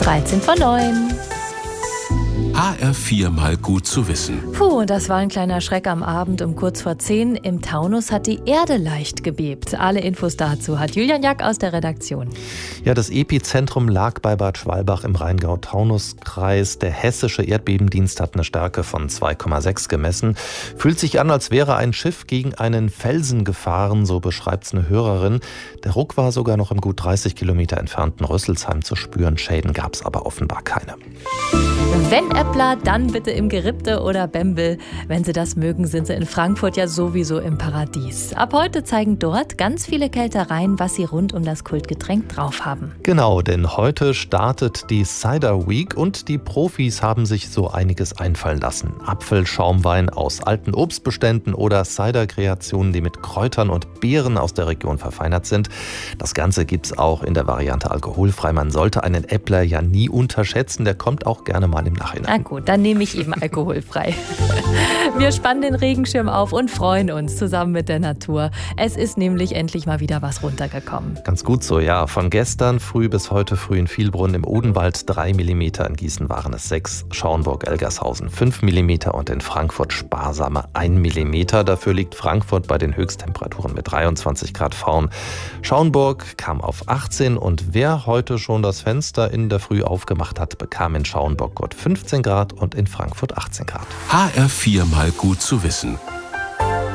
13 vor 9. HR4 mal gut zu wissen. Puh, das war ein kleiner Schreck am Abend um kurz vor 10. Im Taunus hat die Erde leicht gebebt. Alle Infos dazu hat Julian Jack aus der Redaktion. Ja, das Epizentrum lag bei Bad Schwalbach im Rheingau-Taunus-Kreis. Der hessische Erdbebendienst hat eine Stärke von 2,6 gemessen. Fühlt sich an, als wäre ein Schiff gegen einen Felsen gefahren, so beschreibt es eine Hörerin. Der Ruck war sogar noch im gut 30 Kilometer entfernten Rüsselsheim zu spüren. Schäden gab es aber offenbar keine. Wenn Äppler, dann bitte im Gerippte oder Bembel. Wenn Sie das mögen, sind Sie in Frankfurt ja sowieso im Paradies. Ab heute zeigen dort ganz viele Kältereien, was sie rund um das Kultgetränk drauf haben. Genau, denn heute startet die Cider Week und die Profis haben sich so einiges einfallen lassen. Apfelschaumwein aus alten Obstbeständen oder Cider-Kreationen, die mit Kräutern und Beeren aus der Region verfeinert sind. Das Ganze gibt's auch in der Variante alkoholfrei. Man sollte einen Äppler ja nie unterschätzen, der kommt auch gerne mal im Nachhinein. Na gut, dann nehme ich eben alkoholfrei. Wir spannen den Regenschirm auf und freuen uns zusammen mit der Natur. Es ist nämlich endlich mal wieder was runtergekommen. Ganz gut so, ja. Von gestern früh bis heute früh in Vielbrunn im Odenwald 3 mm, in Gießen waren es 6, Schauenburg-Elgershausen 5 mm und in Frankfurt sparsame 1 mm. Dafür liegt Frankfurt bei den Höchsttemperaturen mit 23 Grad vorn. Schauenburg kam auf 18 und wer heute schon das Fenster in der Früh aufgemacht hat, bekam in Schauenburg 15 Grad und in Frankfurt 18 Grad. HR4 mal gut zu wissen.